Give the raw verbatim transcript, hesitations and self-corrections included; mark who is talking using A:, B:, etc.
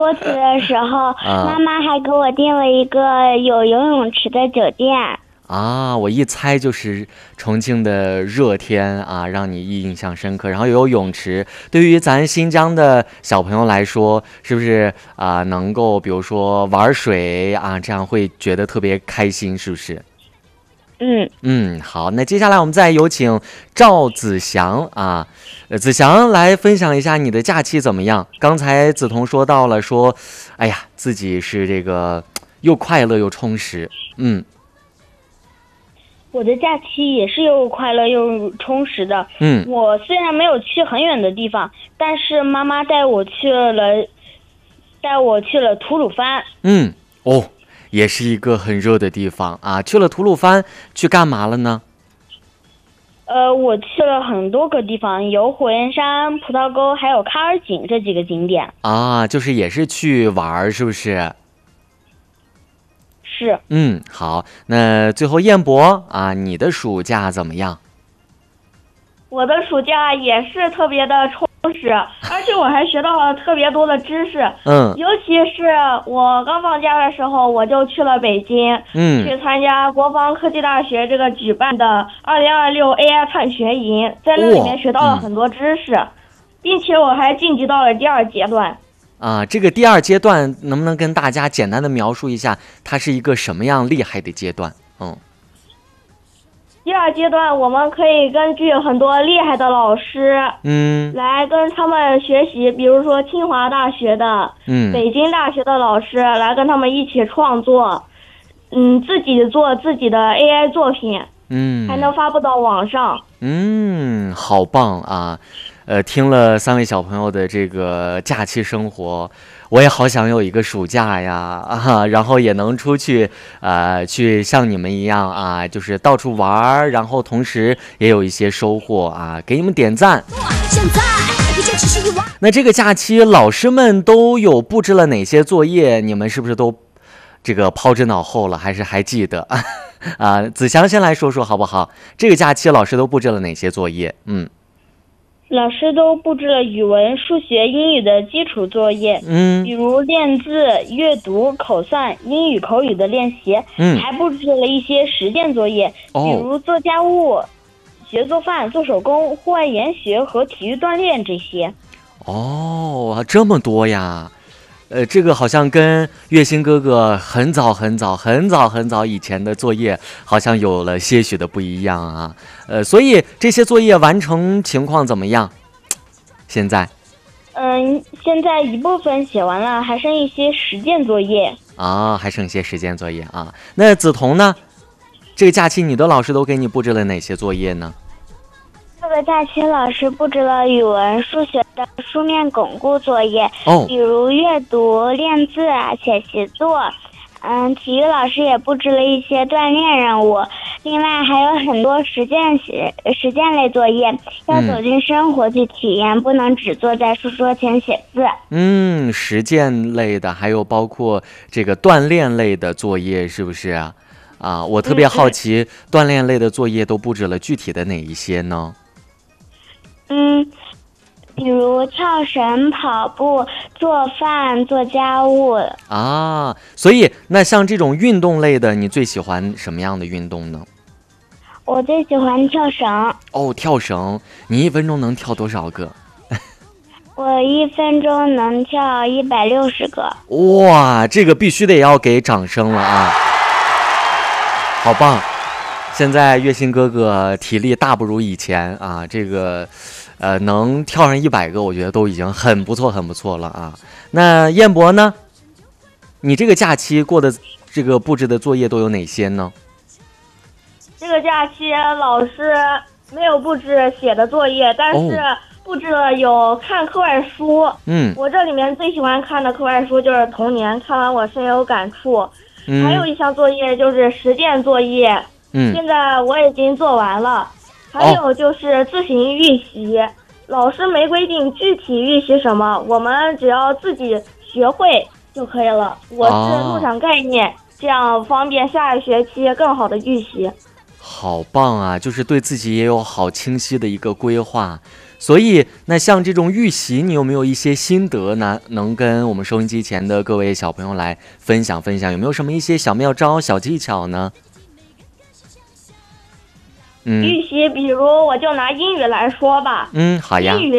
A: 过去的时候，
B: 啊、
A: 妈妈还给我订了一个有游泳池的酒店。
B: 啊，我一猜就是重庆的热天啊，让你印象深刻。然后有泳池，对于咱新疆的小朋友来说，是不是啊、能够比如说玩水啊，这样会觉得特别开心，是不是？
A: 嗯
B: 嗯，好，那接下来我们再有请赵子祥啊，呃，子祥来分享一下你的假期怎么样？刚才梓潼说到了说，哎呀，自己是这个又快乐又充实，嗯。
A: 我的假期也是又快乐又充实的。
B: 嗯，
A: 我虽然没有去很远的地方，但是妈妈带我去了，带我去了吐鲁番。
B: 嗯，哦，也是一个很热的地方啊。去了吐鲁番，去干嘛了呢？
A: 呃，我去了很多个地方，有火焰山、葡萄沟，还有卡尔井这几个景点。
B: 啊，就是也是去玩儿，是不是？
A: 是。
B: 嗯，好，那最后燕博啊，你的暑假怎么样？
A: 我的暑假也是特别的充实，而且我还学到了特别多的知识。
B: 嗯，
A: 尤其是我刚放假的时候，我就去了北京，
B: 嗯，
A: 去参加国防科技大学这个举办的二零二六 A I 探学营，在那里面学到了很多知识，
B: 哦嗯、
A: 并且我还晋级到了第二阶段。
B: 啊，这个第二阶段能不能跟大家简单的描述一下，它是一个什么样厉害的阶段？嗯。
A: 第二阶段，我们可以根据很多厉害的老师，
B: 嗯，
A: 来跟他们学习，比如说清华大学的，
B: 嗯，
A: 北京大学的老师，来跟他们一起创作，嗯，自己做自己的 A I 作品，
B: 嗯，
A: 还能发布到网上。
B: 嗯，好棒啊！呃，听了三位小朋友的这个假期生活，我也好想有一个暑假呀啊，然后也能出去呃，去像你们一样啊，就是到处玩儿，然后同时也有一些收获啊，给你们点赞。那这个假期老师们都有布置了哪些作业？你们是不是都这个抛之脑后了？还是还记得啊？子祥先来说说好不好？这个假期老师都布置了哪些作业？嗯。
A: 老师都布置了语文、数学、英语的基础作业，
B: 嗯，
A: 比如练字、阅读、口算、英语口语的练习，
B: 嗯，
A: 还布置了一些实践作业，
B: 哦、
A: 比如做家务、学做饭、做手工、户外研学和体育锻炼这些。
B: 哦，这么多呀！呃，这个好像跟月星哥哥很早很早很早很早以前的作业好像有了些许的不一样啊。呃，所以这些作业完成情况怎么样？现在？
A: 嗯，现在一部分写完了，还剩一些实践作业。
B: 啊，还剩一些实践作业啊。那梓潼呢？这个假期你的老师都给你布置了哪些作业呢？
A: 这个假期老师布置了语文、数学的书面巩固作业，
B: 哦，
A: 比如阅读、练字、写习作。嗯，体育老师也布置了一些锻炼任务，另外还有很多实践写实践类作业，要走进生活去体验，嗯、不能只坐在书桌前写字。
B: 嗯，实践类的，还有包括这个锻炼类的作业，是不是啊？啊，我特别好奇，锻炼类的作业都布置了具体的哪一些呢？
A: 嗯，比如跳绳、跑步、做饭、做家务
B: 啊。所以那像这种运动类的，你最喜欢什么样的运动呢？
A: 我最喜欢跳绳。
B: 哦，跳绳，你一分钟能跳多少个？
A: 我一分钟能跳一百六十个。
B: 哇，这个必须得要给掌声了啊！好棒！现在月星哥哥体力大不如以前啊，这个呃能跳上一百个，我觉得都已经很不错很不错了啊。那燕博呢？你这个假期过的这个布置的作业都有哪些呢？
A: 这个假期老师没有布置写的作业，但是布置了有看课外书。
B: 嗯，
A: 我这里面最喜欢看的课外书就是《童年》，看完我深有感触。
B: 嗯，
A: 还有一项作业就是实践作业。
B: 嗯，
A: 现在我已经做完了。还有就是自行预习，哦、老师没规定具体预习什么，我们只要自己学会就可以了。我是录上概念，哦、这样方便下一学期更好的预习。
B: 好棒啊！就是对自己也有好清晰的一个规划， 所以那像这种预习，你有没有一些心得呢？能跟我们收音机前的各位小朋友来分享分享？有没有什么一些小妙招、小技巧呢？嗯，
C: 预习，比如我就拿英语来说吧。
B: 嗯，好呀。
C: 英语